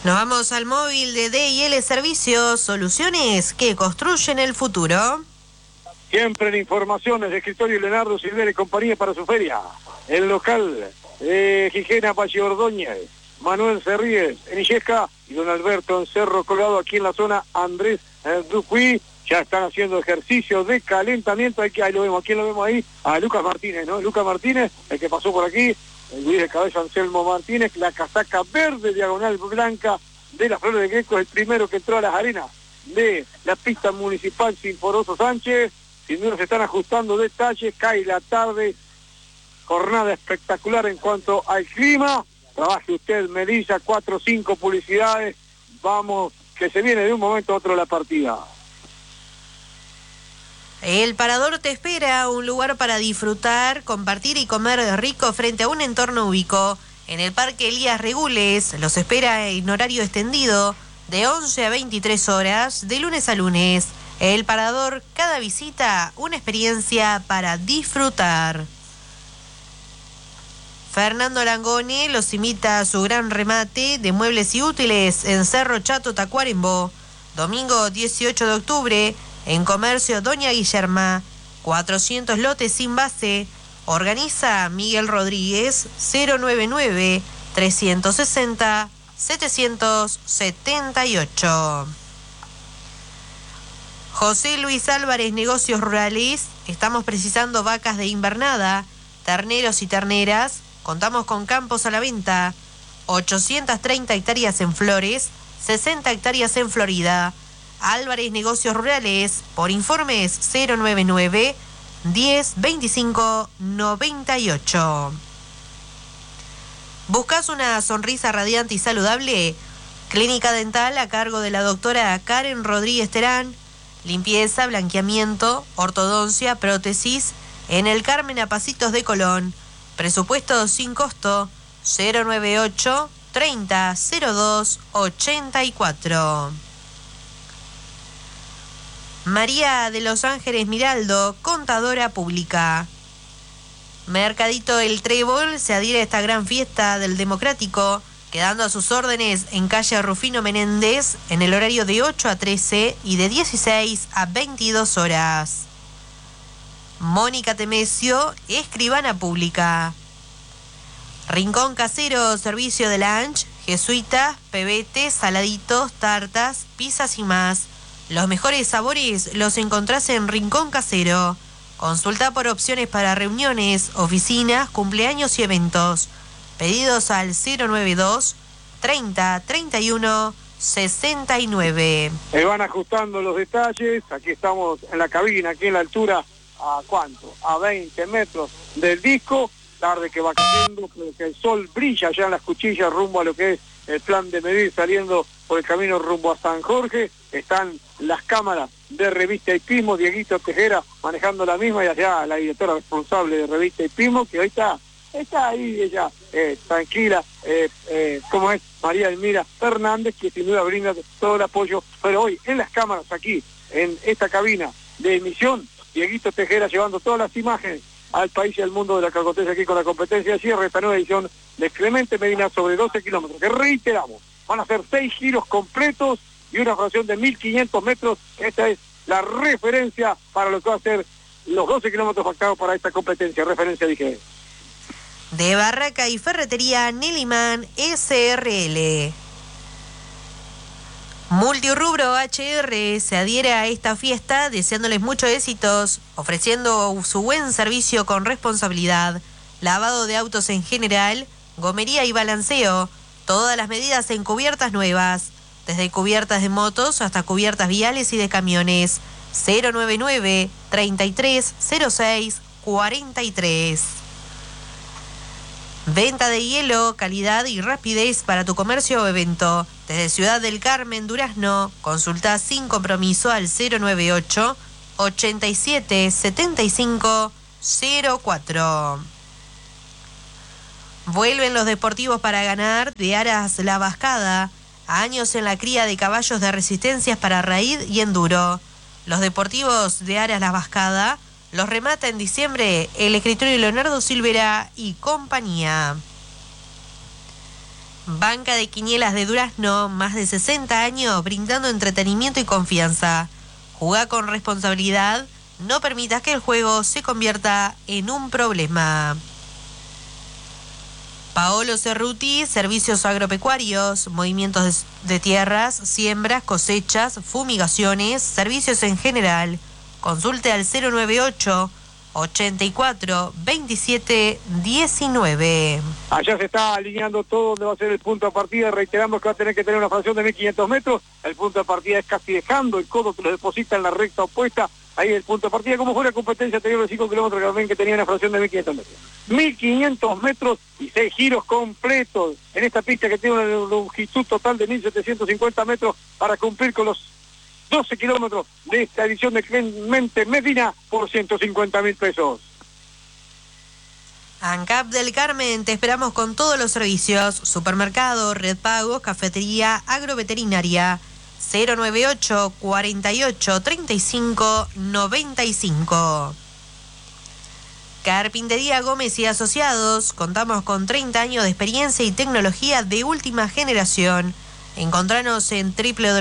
Nos vamos al móvil de D&L Servicios, soluciones que construyen el futuro. Siempre en informaciones de escritorio Leonardo Silvera y compañía para su feria. El local de Gijena, Valle Ordóñez, Manuel Cerríes en Illesca y don Alberto en Cerro Colorado, aquí en la zona Andrés Dupuy. Ya están haciendo ejercicio de calentamiento. Ahí lo vemos, ¿a quién lo vemos ahí? A Lucas Martínez, ¿no? Lucas Martínez, el que pasó por aquí, el Luis de Cabeza Anselmo Martínez, la casaca verde diagonal blanca de las Flores de Greco, el primero que entró a las arenas de la pista municipal Sinforoso Sánchez. Sin duda se están ajustando detalles, cae la tarde, jornada espectacular en cuanto al clima. Trabaje usted, Melissa, 4 o 5 publicidades, vamos, que se viene de un momento a otro la partida. El Parador te espera, un lugar para disfrutar, compartir y comer rico frente a un entorno único. En el Parque Elías Regules los espera en horario extendido de 11 a 23 horas, de lunes a lunes. El Parador, cada visita, una experiencia para disfrutar. Fernando Langoni los invita a su gran remate de muebles y útiles en Cerro Chato, Tacuarembó. Domingo 18 de octubre, en Comercio Doña Guillerma, 400 lotes sin base. Organiza Miguel Rodríguez, 099-360-778. José Luis Álvarez, Negocios Rurales. Estamos precisando vacas de invernada, terneros y terneras. Contamos con campos a la venta. 830 hectáreas en Flores, 60 hectáreas en Florida. Álvarez Negocios Rurales, por informes 099 10 25 98. ¿Buscas una sonrisa radiante y saludable? Clínica Dental a cargo de la doctora Karen Rodríguez Terán. Limpieza, blanqueamiento, ortodoncia, prótesis en el Carmen a Pasitos de Colón. Presupuesto sin costo 098 30 02 84. María de los Ángeles Miraldo, contadora pública. Mercadito El Trébol se adhiere a esta gran fiesta del Democrático, quedando a sus órdenes en calle Rufino Menéndez en el horario de 8 a 13 y de 16 a 22 horas. Mónica Temesio, escribana pública. Rincón Casero, servicio de lunch, jesuitas, pebetes, saladitos, tartas, pizzas y más. Los mejores sabores los encontrás en Rincón Casero. Consulta por opciones para reuniones, oficinas, cumpleaños y eventos. Pedidos al 092 30 31 69. Se van ajustando los detalles. Aquí estamos en la cabina, aquí en la altura, ¿a cuánto? A 20 metros del disco. Tarde que va cayendo, que el sol brilla ya en las cuchillas rumbo a lo que es el plan de medir, saliendo por el camino rumbo a San Jorge. Están las cámaras de Revista Hipismo, Dieguito Tejera manejando la misma, y allá la directora responsable de Revista Hipismo, que hoy está ahí ella, tranquila, como es María Elmira Fernández, que sin duda brinda todo el apoyo. Pero hoy en las cámaras, aquí en esta cabina de emisión, Dieguito Tejera llevando todas las imágenes al país y al mundo de la cargotería, aquí con la competencia de cierre, esta nueva edición de Clemente Medina sobre 12 kilómetros, que reiteramos, van a ser 6 giros completos y una fracción de 1.500 metros. Esta es la referencia para lo que va a ser los 12 kilómetros pactados para esta competencia. Referencia, dije. De Barraca y Ferretería Neliman SRL. Multirrubro HR se adhiere a esta fiesta deseándoles muchos éxitos, ofreciendo su buen servicio con responsabilidad, lavado de autos en general, gomería y balanceo, todas las medidas en cubiertas nuevas, desde cubiertas de motos hasta cubiertas viales y de camiones. 099 33 06 43. Venta de hielo, calidad y rapidez para tu comercio o evento. Desde Ciudad del Carmen, Durazno, consulta sin compromiso al 098 87 75 04. Vuelven los deportivos para ganar de Aras La Vascada. Años en la cría de caballos de resistencias para raíz y enduro. Los deportivos de Aras La Vascada los remata en diciembre el escritorio Leonardo Silvera y compañía. Banca de Quinielas de Durazno, más de 60 años brindando entretenimiento y confianza. Jugá con responsabilidad, no permitas que el juego se convierta en un problema. Paolo Cerruti, servicios agropecuarios, movimientos de tierras, siembras, cosechas, fumigaciones, servicios en general. Consulte al 098 84 27 19. Allá se está alineando todo donde va a ser el punto de partida. Reiteramos que va a tener que tener una fracción de 1500 metros. El punto de partida es casi dejando el codo que lo deposita en la recta opuesta. Ahí el punto de partida, como fue la competencia anterior de 5 kilómetros también, que tenía una fracción de 1500 metros. 1500 metros y 6 giros completos en esta pista que tiene una longitud total de 1750 metros para cumplir con los 12 kilómetros de esta edición de Clemente Medina por 150.000 pesos. ANCAP del Carmen, te esperamos con todos los servicios: supermercado, red pagos, cafetería, agroveterinaria. 098 48 35 95. Carpintería Gómez y Asociados, contamos con 30 años de experiencia y tecnología de última generación. Encontranos en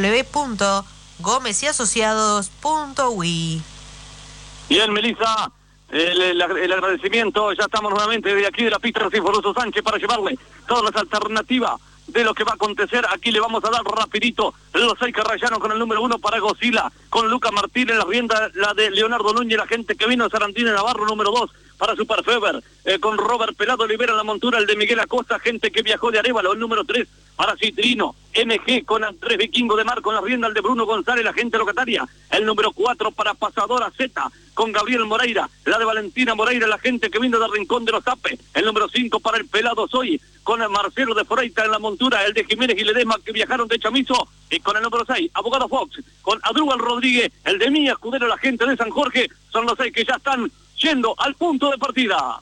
www.gomezyasociados.uy. Bien, Melissa, el agradecimiento. Ya estamos nuevamente de aquí de la pista de Sinforoso Sánchez para llevarle todas las alternativas de lo que va a acontecer. Aquí le vamos a dar rapidito los 6 que rayaron con el número 1 para Godzilla, con Lucas Martínez, la rienda, la de Leonardo Núñez, la gente que vino de Sarandina Navarro, número 2 para Superfeber, con Robert Pelado Olivera en la montura, el de Miguel Acosta, gente que viajó de Arévalo, el número 3 para Citrino, MG con Andrés Vikingo de Mar, con la rienda el de Bruno González, la gente locataria, el número 4 para Pasadora Z, con Gabriel Moreira, la de Valentina Moreira, la gente que vino del Rincón de los Zapes, el número 5 para el Pelado Soy, con el Marcelo de Foreita en la montura, el de Jiménez y Ledesma que viajaron de Chamizo, y con el número 6, Abogado Fox, con Adrúbal Rodríguez, el de Mía Escudero, la gente de San Jorge, son los 6 que ya están yendo al punto de partida.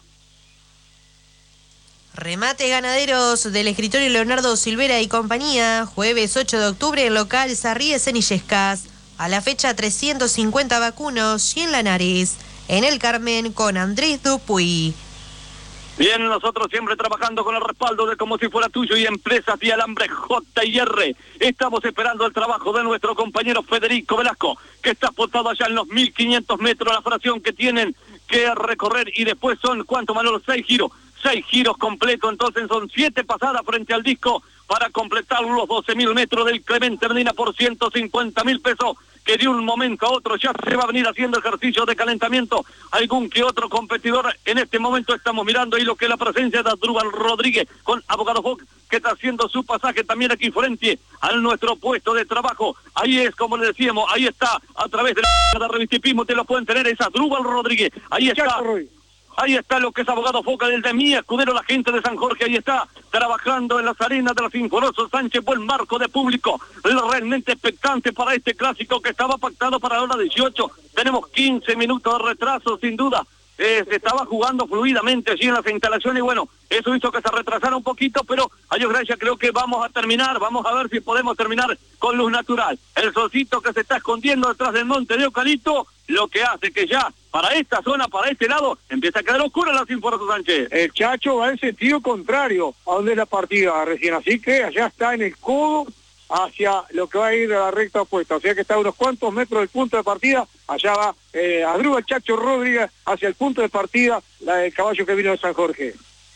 Remate Ganaderos del escritorio Leonardo Silvera y compañía, jueves 8 de octubre en local Sarríes en Illescas. A la fecha 350 vacunos y en Lanares, en el Carmen con Andrés Dupuy. Bien, nosotros siempre trabajando con el respaldo de Como Si Fuera Tuyo y Empresas y Alambre J&R. Estamos esperando el trabajo de nuestro compañero Federico Velasco, que está apostado allá en los 1500 metros, la fracción que tienen que recorrer, y después son, ¿cuánto, Manolo? 6 giros. 6 giros completos, entonces son 7 pasadas frente al disco para completar los 12.000 metros del Clemente Medina por 150.000 pesos, que de un momento a otro ya se va a venir haciendo ejercicio de calentamiento. Algún que otro competidor en este momento estamos mirando ahí lo que es la presencia de Adrúbal Rodríguez con Abogado Fox, que está haciendo su pasaje también aquí frente a nuestro puesto de trabajo. Ahí es, como le decíamos, ahí está, a través de la revistipismo, te lo pueden tener, es Adrúbal Rodríguez. Ahí está. Ahí está lo que es Abogado Foca del de Mía Escudero, la gente de San Jorge, ahí está, trabajando en las arenas de la Sinforoso Sánchez, buen marco de público, realmente expectante para este clásico que estaba pactado para la hora 18, tenemos 15 minutos de retraso, sin duda, se estaba jugando fluidamente allí en las instalaciones, y bueno, eso hizo que se retrasara un poquito, pero a Dios gracias creo que vamos a terminar, vamos a ver si podemos terminar con luz natural, el solcito que se está escondiendo detrás del monte de Eucalipto, lo que hace que ya para esta zona, para este lado, empieza a quedar oscura la Sinforoso Sánchez. El Chacho va en sentido contrario a donde es la partida recién, así que allá está en el codo hacia lo que va a ir a la recta opuesta, o sea que está a unos cuantos metros del punto de partida, allá va Adrúbal Chacho Rodríguez hacia el punto de partida, el caballo que vino de San Jorge.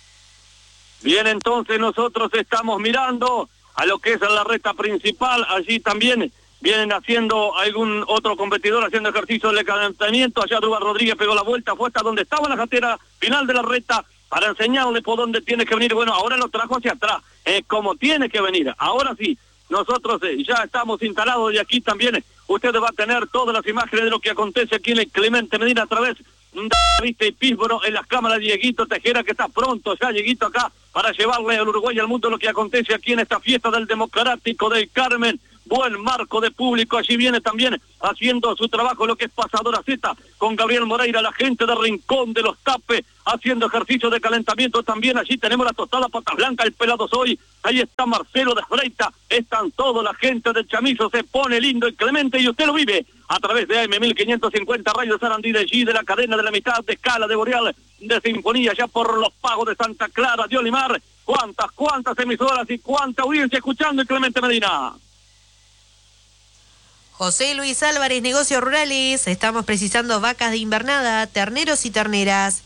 Bien, entonces nosotros estamos mirando a lo que es la recta principal, allí también vienen haciendo algún otro competidor haciendo ejercicio de calentamiento, allá Adrúbal Rodríguez pegó la vuelta, fue hasta donde estaba la jatera final de la recta para enseñarle por dónde tiene que venir, bueno, ahora lo trajo hacia atrás, como tiene que venir, ahora sí, nosotros ya estamos instalados y aquí también usted va a tener todas las imágenes de lo que acontece aquí en el Clemente Medina a través de Vista y Písboro en las cámaras de Dieguito Tejera, que está pronto ya Dieguito acá para llevarle al Uruguay y al mundo lo que acontece aquí en esta fiesta del Democrático del Carmen. Buen marco de público, allí viene también haciendo su trabajo lo que es Pasadora Z, con Gabriel Moreira, la gente de Rincón de los Tapes, haciendo ejercicio de calentamiento también, allí tenemos la tostada Patas Blanca, el Pelado Soy, ahí está Marcelo de Freita, están toda la gente del Chamizo, se pone lindo y Clemente, y usted lo vive a través de AM 1550 Radio Sarandí de G, de la cadena de la mitad de escala de Boreal, de Sinfonía, ya por los pagos de Santa Clara, de Olimar, ¿Cuántas emisoras y cuánta audiencia escuchando el Clemente Medina? José Luis Álvarez, Negocios Rurales. Estamos precisando vacas de invernada, terneros y terneras.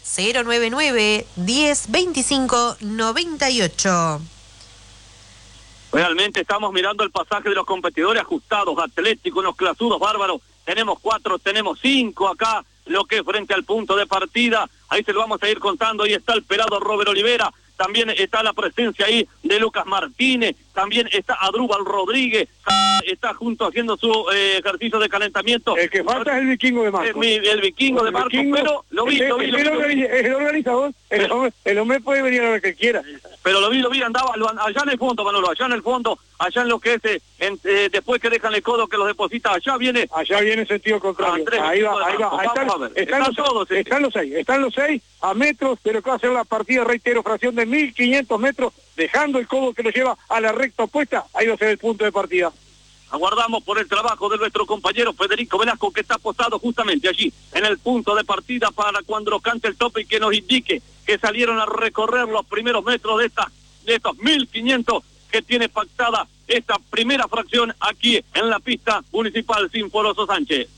099-1025-98. Realmente estamos mirando el pasaje de los competidores ajustados, atléticos, unos clasudos bárbaros. Tenemos 4, tenemos 5 acá, lo que es frente al punto de partida. Ahí se lo vamos a ir contando. Ahí está el pelado Robert Olivera. También está la presencia ahí de Lucas Martínez. También está Adrúbal Rodríguez. Está junto haciendo su ejercicio de calentamiento. El que falta es el vikingo de Marcos. El vikingo de Marcos, pero lo vi. El organizador, el hombre puede venir a lo que quiera. Pero lo vi, andaba allá en el fondo, Manolo, allá en el fondo, allá en lo que es, después que dejan el codo que los deposita, allá viene en sentido contrario. Andrés, ahí va. Están los seis a metros, pero que va a ser la partida, reitero, fracción de 1500 metros, dejando el codo que lo lleva a la recta opuesta. Ahí va a ser el punto de partida. Aguardamos por el trabajo de nuestro compañero Federico Velasco, que está apostado justamente allí, en el punto de partida, para cuando nos cante el tope y que nos indique que salieron a recorrer los primeros metros de estos 1500 que tiene pactada esta primera fracción aquí en la pista municipal Sinforoso Sánchez.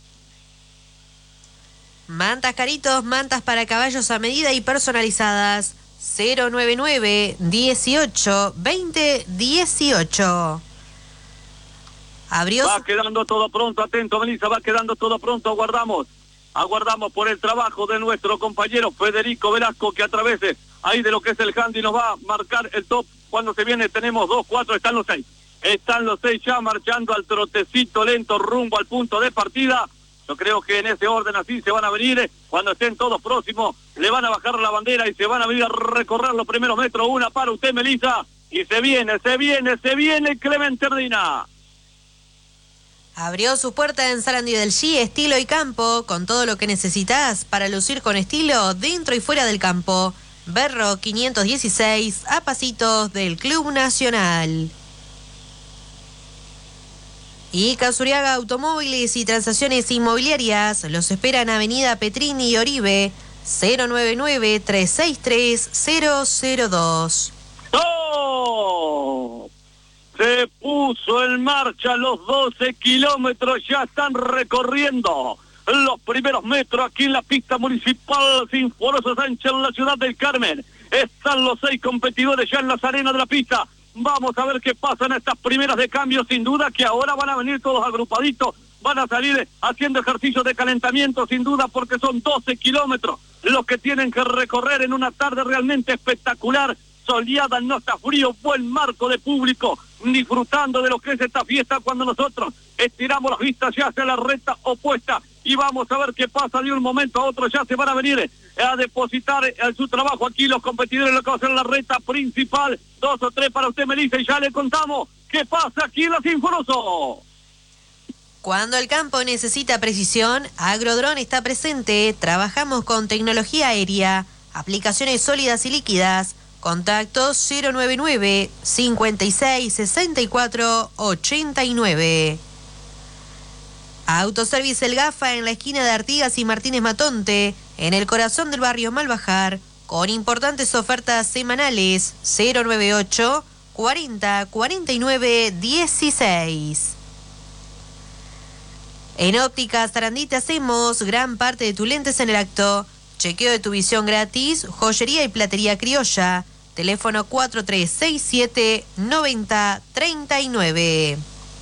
Mantas Caritos, mantas para caballos a medida y personalizadas. 099-18-20-18. Abrió. Va quedando todo pronto, atento Melissa, va quedando todo pronto, aguardamos por el trabajo de nuestro compañero Federico Velasco, que a través de ahí de lo que es el handy nos va a marcar el top. Cuando se viene tenemos 2, 4, están los 6 ya marchando al trotecito lento rumbo al punto de partida. Yo creo que en ese orden así se van a venir, cuando estén todos próximos, le van a bajar la bandera y se van a venir a recorrer los primeros metros. Una para usted, Melissa, y se viene Clemente Medina. Abrió su puerta en Sarandí del G, estilo y campo, con todo lo que necesitas para lucir con estilo dentro y fuera del campo. Berro 516, a pasitos del Club Nacional. Y Casuriaga Automóviles y Transacciones Inmobiliarias los esperan en Avenida Petrini y Oribe, 099-363-002. ¡Oh! Se puso en marcha los 12 kilómetros, ya están recorriendo los primeros metros aquí en la pista municipal Sinforoso Sánchez en la ciudad del Carmen. Están los 6 competidores ya en las arenas de la pista. Vamos a ver qué pasa en estas primeras de cambio, sin duda que ahora van a venir todos agrupaditos, van a salir haciendo ejercicios de calentamiento, sin duda, porque son 12 kilómetros los que tienen que recorrer en una tarde realmente espectacular, soleada, no está frío, buen marco de público, disfrutando de lo que es esta fiesta cuando nosotros estiramos las vistas ya hacia la recta opuesta y vamos a ver qué pasa de un momento a otro. Ya se van a venir a depositar su trabajo aquí los competidores, lo que va a ser la recta principal. 2 o 3 para usted, Melissa, y ya le contamos qué pasa aquí en la Sinforoso. Cuando el campo necesita precisión, Agrodrón está presente. Trabajamos con tecnología aérea, aplicaciones sólidas y líquidas. Contacto 099-5664-89. Autoservice El Gafa en la esquina de Artigas y Martínez Matonte, en el corazón del barrio Malbajar, con importantes ofertas semanales. 098 40 49 16. En Óptica Sarandí te hacemos gran parte de tus lentes en el acto. Chequeo de tu visión gratis, joyería y platería criolla. Teléfono 4367-9039.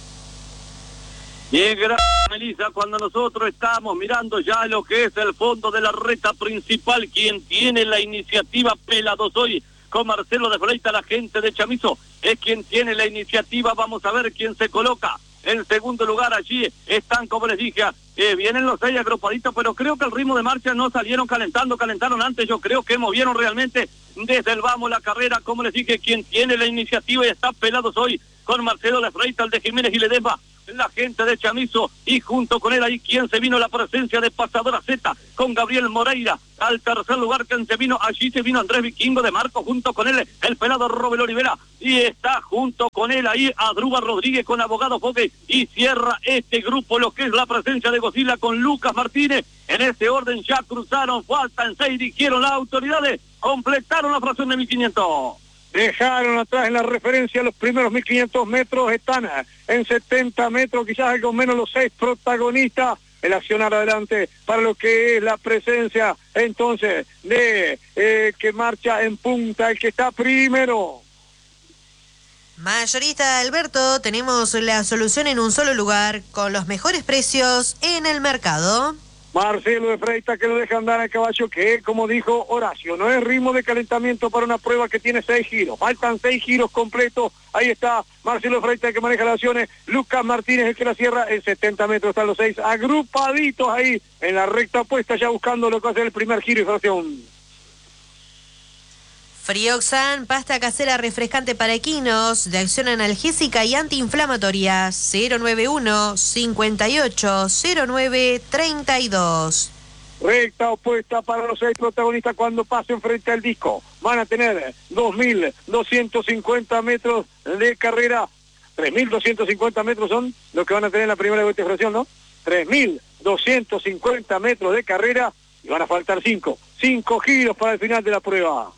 Bien, gracias, Melissa. Cuando nosotros estamos mirando ya lo que es el fondo de la recta principal, quien tiene la iniciativa Pelados hoy con Marcelo de Freitas, la gente de Chamizo, es quien tiene la iniciativa. Vamos a ver quién se coloca en segundo lugar. Allí están, como les dije, vienen los 6 agrupaditos, pero creo que el ritmo de marcha no salieron calentaron antes. Yo creo que movieron realmente desde el vamos la carrera. Como les dije, quien tiene la iniciativa y está Pelados hoy con Marcelo de Freitas, el de Jiménez y Ledesma, la gente de Chamizo, y junto con él ahí quien se vino, la presencia de Pasadora Z con Gabriel Moreira. Al tercer lugar quien se vino, allí se vino Andrés Vikingo de Marco, junto con él el pelado Robert Olivera, y está junto con él ahí Adrúbal Rodríguez con Abogado Foque, y cierra este grupo lo que es la presencia de Godzilla con Lucas Martínez. En ese orden ya cruzaron, faltan 6, dijeron las autoridades, completaron la fracción de 1500. Dejaron atrás en la referencia los primeros 1500 metros, están en 70 metros, quizás algo menos los 6 protagonistas. El accionar adelante para lo que es la presencia entonces de que marcha en punta, el que está primero. Mayorista Alberto, tenemos la solución en un solo lugar, con los mejores precios en el mercado. Marcelo de Freitas, que lo deja andar al caballo, que como dijo Horacio, no es ritmo de calentamiento para una prueba que tiene 6 giros, faltan 6 giros completos. Ahí está Marcelo de Freitas, que maneja las acciones, Lucas Martínez, el que la cierra, en 70 metros están los 6 agrupaditos ahí en la recta opuesta, ya buscando lo que va a ser el primer giro y fracción. Frioxan, pasta casera refrescante para equinos, de acción analgésica y antiinflamatoria, 091-5809-32. Recta opuesta para los 6 protagonistas cuando pasen frente al disco. Van a tener 2.250 metros de carrera. 3.250 metros son los que van a tener en la primera vuelta de fracción, ¿no? 3.250 metros de carrera y van a faltar 5 giros para el final de la prueba.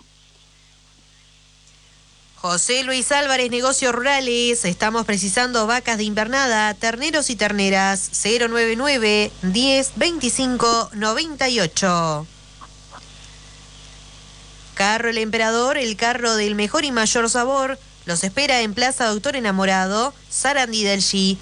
José Luis Álvarez, Negocios Rurales, estamos precisando vacas de invernada, terneros y terneras, 099-10-25-98. Carro El Emperador, el carro del mejor y mayor sabor, los espera en Plaza Doctor Enamorado, Sarandí del G,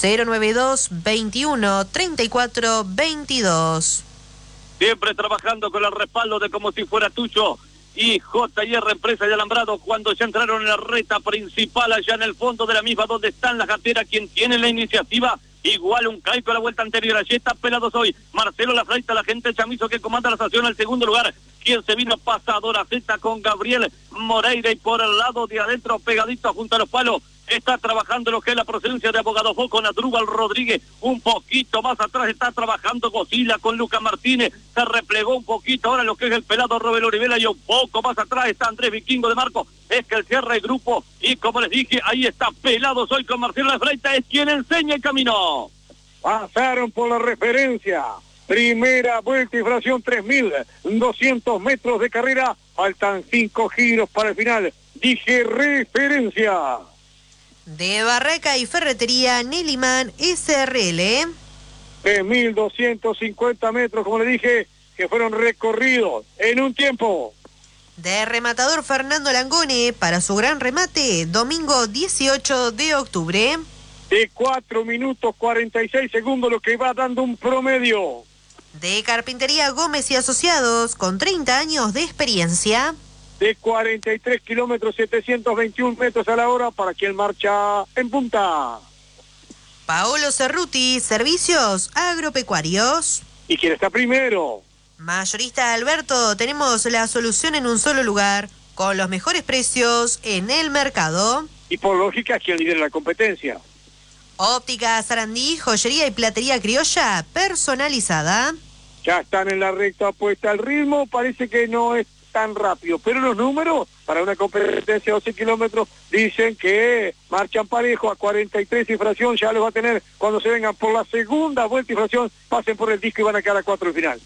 092-21-34-22. Siempre trabajando con el respaldo de Como Si Fuera Tuyo y J&R Empresa de Alambrado, cuando ya entraron en la recta principal, allá en el fondo de la misma donde están las gateras, quien tiene la iniciativa, igual un caico a la vuelta anterior. Allí está pelados hoy Marcelo Lafraita, la gente chamizo que comanda la estación al segundo lugar, quien se vino pasadora Z con Gabriel Moreira, y por el lado de adentro, pegadito junto a los palos, está trabajando lo que es la procedencia de Abogado Fo con Adrúbal Rodríguez. Un poquito más atrás está trabajando Godzilla con Lucas Martínez. Se replegó un poquito ahora lo que es el pelado Robel Olivera, y un poco más atrás está Andrés Vikingo de Marco. Es que el cierre de grupo, y como les dije, ahí está Pelados hoy con Marcelo de Freita, es quien enseña el camino. Pasaron por la referencia. Primera vuelta y fracción, 3.200 metros de carrera. Faltan 5 giros para el final. Dije referencia. De Barraca y Ferretería Neliman SRL. 3.250 metros, como le dije, que fueron recorridos en un tiempo. De Rematador Fernando Langone, para su gran remate, domingo 18 de octubre. De 4 minutos 46 segundos, lo que va dando un promedio. De Carpintería Gómez y Asociados, con 30 años de experiencia. De 43 kilómetros, 721 metros a la hora para quien marcha en punta. Paolo Cerruti, Servicios Agropecuarios. ¿Y quién está primero? Mayorista Alberto, tenemos la solución en un solo lugar, con los mejores precios en el mercado. Y por lógica, quien lidera la competencia. Óptica Sarandí, joyería y platería criolla personalizada. Ya están en la recta opuesta al ritmo, parece que no es tan rápido, pero los números para una competencia de 12 kilómetros dicen que marchan parejo. A 43 y fracción ya los va a tener cuando se vengan por la segunda vuelta y fracción, pasen por el disco y van a quedar a 4 al final.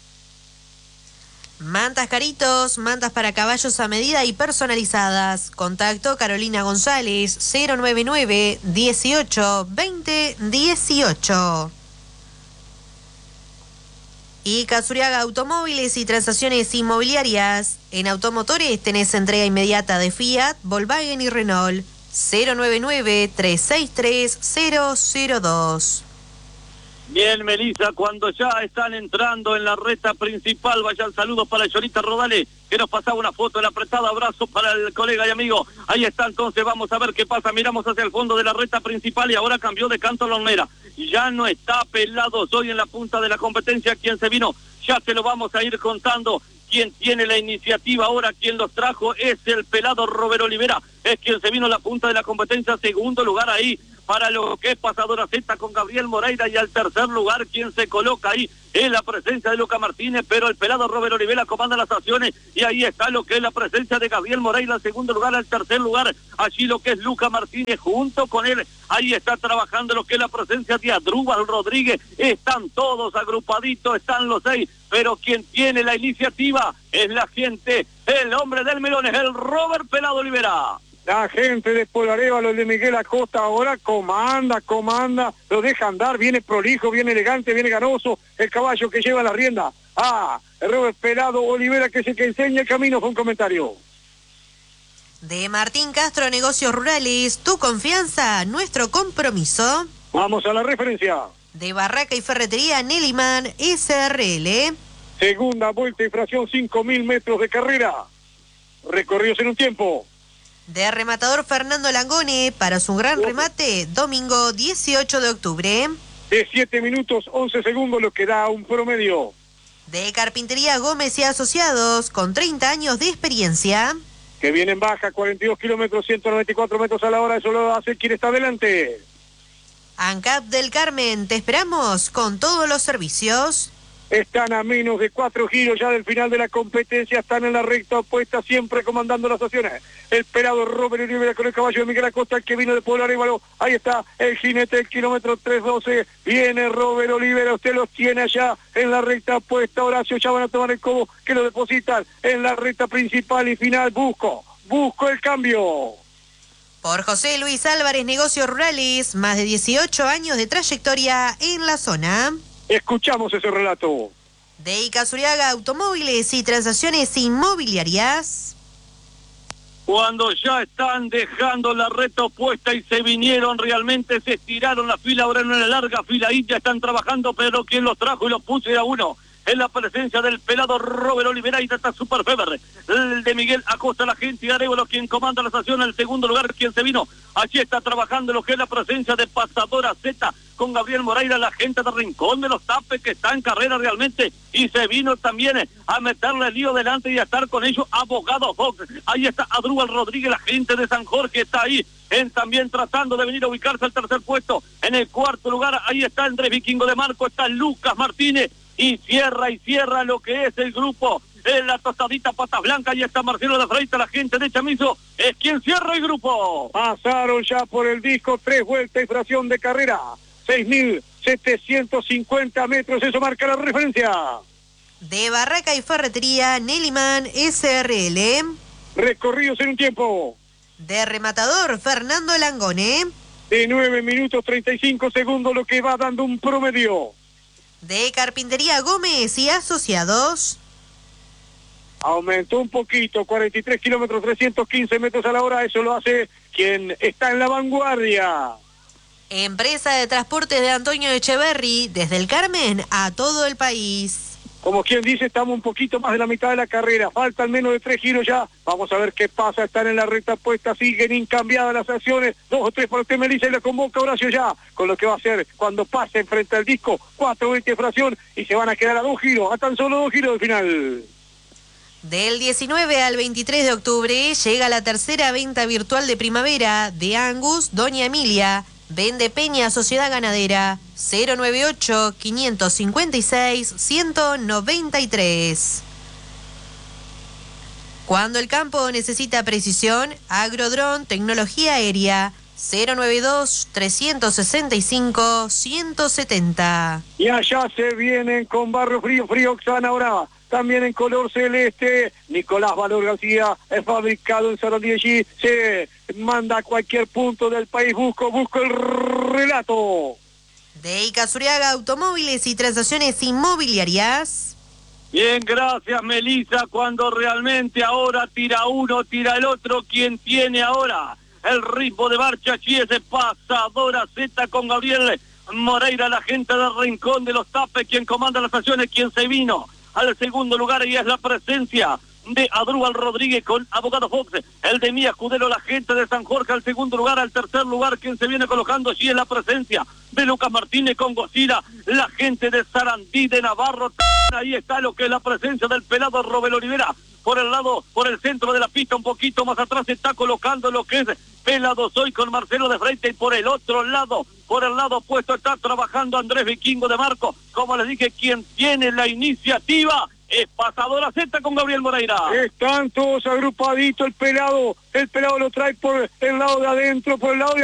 Mantas Caritos, mantas para caballos a medida y personalizadas. Contacto Carolina González, 099 18 20 18. Y Casuriaga Automóviles y Transacciones Inmobiliarias. En Automotores tenés entrega inmediata de Fiat, Volkswagen y Renault. 099-363-002. Bien, Melissa, cuando ya están entrando en la recta principal, vaya el saludo para Yolita Rodales, que nos pasaba una foto, el apretado abrazo para el colega y amigo. Ahí está, entonces vamos a ver qué pasa. Miramos hacia el fondo de la recta principal y ahora cambió de canto Lonera. Ya no está Pelados hoy en la punta de la competencia. ¿Quién se vino? Ya te lo vamos a ir contando. Quien tiene la iniciativa ahora, quien los trajo, es el pelado Robert Olivera. Es quien se vino a la punta de la competencia, segundo lugar ahí para lo que es Pasadora Z con Gabriel Moreira, y al tercer lugar quien se coloca ahí es la presencia de Lucas Martínez, pero el pelado Robert Olivera comanda las acciones, y ahí está lo que es la presencia de Gabriel Moreira, al segundo lugar, al tercer lugar, allí lo que es Lucas Martínez, junto con él, ahí está trabajando lo que es la presencia de Adrúbal Rodríguez, están todos agrupaditos, están los 6, pero quien tiene la iniciativa es la gente, el hombre del melón, es el Robert Pelado Olivera. La gente de Polarévalo, el de Miguel Acosta, ahora comanda, lo deja andar, viene prolijo, viene elegante, viene ganoso, el caballo que lleva la rienda. El Robert Pelado Olivera, que es el que enseña el camino, fue un comentario. De Martín Castro, Negocios Rurales, tu confianza, nuestro compromiso. Vamos a la referencia. De Barraca y Ferretería Neliman SRL. Segunda vuelta y fracción, 5.000 metros de carrera. Recorridos en un tiempo. De Rematador Fernando Langone, para su gran remate, domingo 18 de octubre. De 7 minutos 11 segundos, lo que da un promedio. De Carpintería Gómez y Asociados, con 30 años de experiencia. Que viene en baja, 42 kilómetros, 194 metros a la hora, eso lo hace quien está adelante. ANCAP del Carmen, te esperamos con todos los servicios. Están a menos de 4 giros ya del final de la competencia, están en la recta opuesta, siempre comandando las acciones. El pelado Robert Olivera con el caballo de Miguel Acosta, el que vino de Polarévalo. Ahí está el jinete del kilómetro 312. Viene Robert Olivera, usted los tiene allá en la recta opuesta. Horacio, ya van a tomar el cobo que lo depositan en la recta principal y final. Busco el cambio. Por José Luis Álvarez, Negocios Rurales, más de 18 años de trayectoria en la zona. Escuchamos ese relato. De Icazuriaga Automóviles y Transacciones Inmobiliarias. Cuando ya están dejando la recta opuesta y se vinieron, realmente se estiraron la fila, ahora en una larga fila ahí ya están trabajando, pero quien los trajo y los puso a uno. En la presencia del pelado Robert Olivera, y está Super Feber, el de Miguel Acosta, la gente de Arevalo, quien comanda la estación, en el segundo lugar, quien se vino, allí está trabajando lo que es la presencia de Pasadora Z, con Gabriel Moreira, la gente de Rincón de los Tapes, que está en carrera realmente, y se vino también a meterle el lío delante y a estar con ellos, Abogado Fox, ahí está Adrúbal Rodríguez, la gente de San Jorge está ahí, también tratando de venir a ubicarse al tercer puesto, en el cuarto lugar, ahí está Andrés Vikingo de Marco, está Lucas Martínez, y cierra lo que es el grupo, en la tostadita Patas Blancas, y está Marcelo de Freitas, la gente de Chamizo, es quien cierra el grupo. Pasaron ya por el disco, 3 vueltas y fracción de carrera, 6.750 metros, eso marca la referencia. De Barraca y Ferretería Neliman SRL. Recorridos en un tiempo. De Rematador Fernando Langone. De 9 minutos 35 segundos, lo que va dando un promedio. De Carpintería Gómez y Asociados. Aumentó un poquito, 43 kilómetros, 315 metros a la hora, eso lo hace quien está en la vanguardia. Empresa de Transportes de Antonio Echeverry, desde el Carmen a todo el país. Como quien dice, estamos un poquito más de la mitad de la carrera, faltan menos de 3 giros ya, vamos a ver qué pasa, están en la recta puesta, siguen incambiadas las acciones, 2 o 3 por usted Melissa, y la convoca Horacio ya, con lo que va a hacer cuando pase frente al disco, 4 veces de fracción, y se van a quedar a 2 giros, a tan solo 2 giros del final. Del 19 al 23 de octubre llega la tercera venta virtual de primavera de Angus Doña Emilia. Vende Peña Sociedad Ganadera 098-556-193. Cuando el campo necesita precisión, Agrodrón Tecnología Aérea 092-365-170. Y allá se vienen con barro frío, Oxana ahora. También en color celeste, Nicolás Valor García, es fabricado en Sarandí, se manda a cualquier punto del país, busco el relato. De Icazuriaga Automóviles y Transacciones Inmobiliarias. Bien, gracias Melissa, cuando realmente ahora tira uno, tira el otro, quien tiene ahora el ritmo de marcha, allí es de Pasadora Z con Gabriel Moreira, la gente del Rincón de los Tapes, quien comanda las acciones, quien se vino al segundo lugar, y es la presencia de Adrúbal Rodríguez con Abogado Fox, el de Mía Escudero, la gente de San Jorge al segundo lugar, al tercer lugar, quien se viene colocando allí es la presencia de Lucas Martínez con Godzilla, la gente de Sarandí, de Navarro, ahí está lo que es la presencia del pelado Robert Olivera, por el centro de la pista, un poquito más atrás se está colocando lo que es Pelado Soy con Marcelo de frente, y por el otro lado, por el lado opuesto está trabajando Andrés Vikingo de Marco. Como les dije, quien tiene la iniciativa es Pasadora Z con Gabriel Moreira. Están todos agrupaditos, el pelado lo trae por el lado de adentro, por el lado de